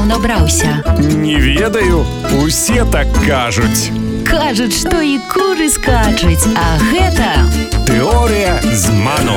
нядаўна браўся? Не ведаю, усе так кажуць. Кажуць, што і куры скачуць, а гэта Тэорыя зману.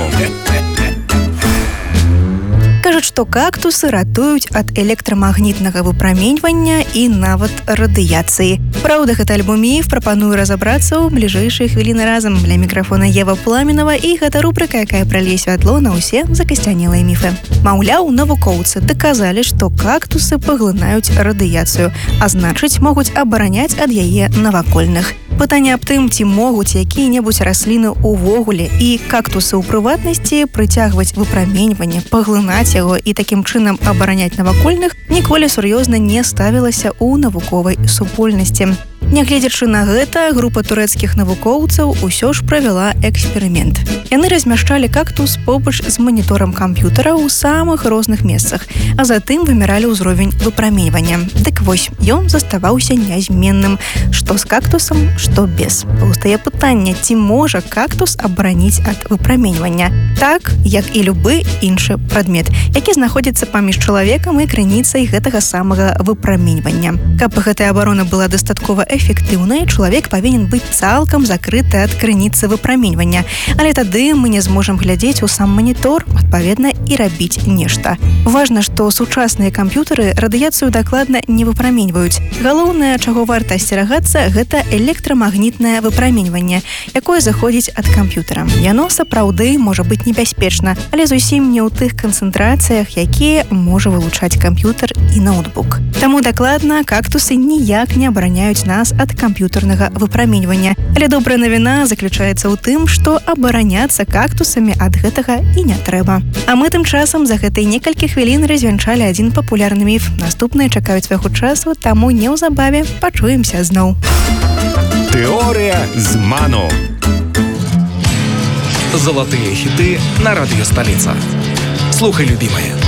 Кажуць, што кактусы ратуюць ад электрамагнітнага выпраменьвання і нават радыяцыі. Праўда, гэта альбо міф, прапаную разабрацца ў бліжэйшыя хвіліны разам. Для мікрафона Ева Пламенова, і гэта рубрыка, якая пралье святло на ўсе закасцянелыя міфы. Маўляў, навукоўцы даказалі, што кактусы паглынаюць радыяцыю, а значыць, могуць абараняць ад яе навакольных. Пытанне аб тым, ці могуць якія-небудзь расліны ўвогуле і кактусы ў прыватнасці прыцягваць выпраменьванне, паглынаць яго і такім чынам абараняць навакольных, ніколі сур'ёзна не ставілася ў навуковай супольнасці. Нягледзячы на гэта, група турэцкіх навукоўцаў усё ж правяла эксперымент. Яны размяшчалі кактус побач з маніторам камп'ютара ў самых розных месцах, а затым вымяралі ўзровень выпраменьвання. Дык вось, ён заставаўся нязменным, што з кактусам, што без. Паўстае пытанне, ці можа кактус абараніць ад выпраменьвання, так, як і любы іншы прадмет, які знаходзіцца паміж чалавекам і крыніцай гэтага самага выпраменьвання. Каб гэтая абарона была дастаткова эфектыўнай, чалавек павінен быць цалкам закрыты ад крыніцы выпраменьвання, але тады мы не зможам глядзець у сам манітор, адпаведна, і рабіць нешта. Важна, што сучасныя камп'ютары радыяцыю дакладна не выпраменьваюць. Галоўнае, чаго варта асцерагацца, гэта электрамагнітнае выпраменьванне, якое заходзіць ад камп'ютара. Яно сапраўды можа быць небяспечна, але зусім не ў тых канцэнтрацыях, якія можа вылучаць камп'ютар і ноутбук. Таму дакладна кактусы ніяк не абараняюць нас ад камп'ютарнага выпраменьвання. Але добрая навіна заключаецца ў тым, што абараняцца кактусамі ад гэтага і не трэба. А мы тым часам за гэтай некалькі хвілін развянчалі адзін папулярны міф. Наступныя чакаюць свайго часу, таму неўзабаве пачуемся зноў. Тэорыя зману. Золотые хиты на радио «Столица». Слухай, любимая.